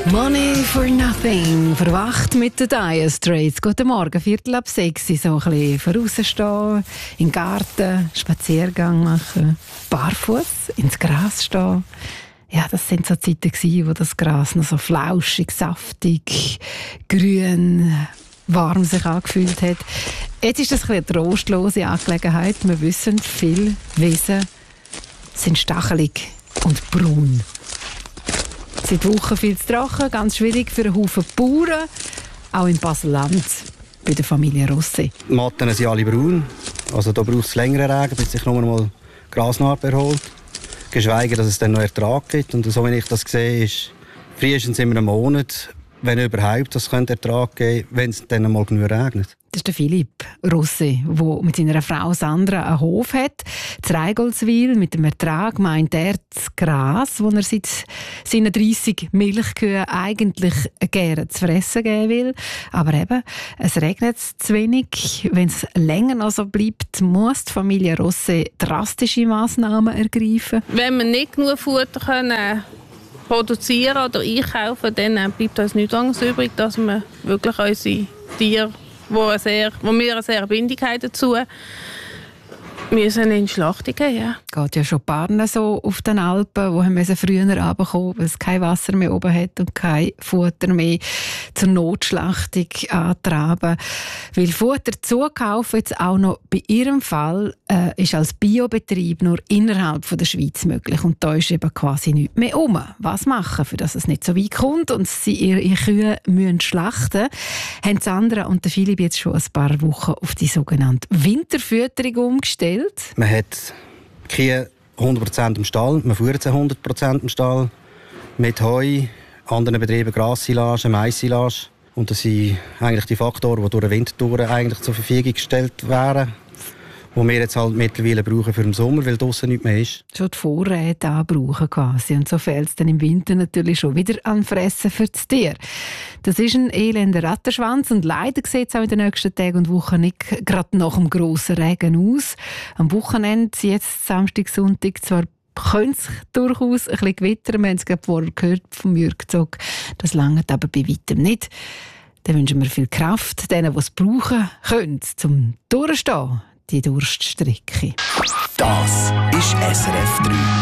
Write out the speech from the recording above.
Money for Nothing. Verwacht mit den Dire Straits. Guten Morgen, 5:45. So ein bisschen vorausstehen, in den Garten, Spaziergang machen, barfuß ins Gras stehen. Ja, das sind so Zeiten gewesen, wo das Gras noch so flauschig, saftig, grün, warm sich angefühlt hat. Jetzt ist das ein bisschen eine trostlose Angelegenheit. Wir wissen, viele Wiesen sind stachelig und braun. Seit Wochen viel zu trocken, ganz schwierig für einen Haufen Bauern, auch in Basel-Land, bei der Familie Rossi. Die Matten sind alle braun, also da braucht es längeren Regen, bis sich nur mal Grasnarbe erholt. Geschweige, dass es dann noch Ertrag gibt. Und so wie ich das sehe, ist frühestens in einem Monat, wenn überhaupt, das könnte Ertrag geben, wenn es dann mal genug regnet. Das ist der Philipp Rossi, der mit seiner Frau Sandra einen Hof hat. In Reigoldswil. Mit dem Ertrag meint er das Gras, das er seit seinen 30 Milchkühen eigentlich gerne zu fressen geben will. Aber eben, es regnet zu wenig. Wenn es länger noch so bleibt, muss die Familie Rossi drastische Massnahmen ergreifen. Wenn wir nicht genug Futter können produzieren oder einkaufen, dann bleibt uns nichts anderes übrig, dass wir wirklich unsere Tiere, wo wir eine sehr Bindung haben dazu, müssen in die Schlachtung gehen. Ja. Geht ja schon Paaren so auf den Alpen, wo wir früher runterkommen, weil es kein Wasser mehr oben hat und kein Futter mehr zur Notschlachtung antraben. Weil Futter zukaufen, jetzt auch noch bei ihrem Fall, ist als Biobetrieb nur innerhalb von der Schweiz möglich. Und da ist eben quasi nichts mehr um. Was machen, für dass es nicht so weit kommt und sie ihre Kühe müssen schlachten, haben Sandra und der Philipp jetzt schon ein paar Wochen auf die sogenannte Winterfütterung umgestellt. Man hat die Kühe 100% im Stall, man führt sie 100% im Stall, mit Heu, anderen Betrieben Grassilage, Mais-Silage. Und das sind eigentlich die Faktoren, die durch den Winter eigentlich zur Verfügung gestellt werden, die wir jetzt halt mittlerweile brauchen für den Sommer, weil draussen nichts mehr ist. Schon die Vorräte anbrauchen quasi. Und so fehlt es dann im Winter natürlich schon wieder an Fressen für das Tier. Das ist ein elender Rattenschwanz und leider sieht es auch in den nächsten Tagen und Wochen nicht gerade nach dem grossen Regen aus. Am Wochenende, jetzt Samstag, Sonntag, zwar könnte es durchaus ein bisschen gewittern. Wir haben es gerade vorher gehört vom Jürg Zog. Das langt aber bei weitem nicht. Dann wünschen wir viel Kraft denen, die es brauchen können, zum Durchstehen, die Durststrecke. Das ist SRF 3.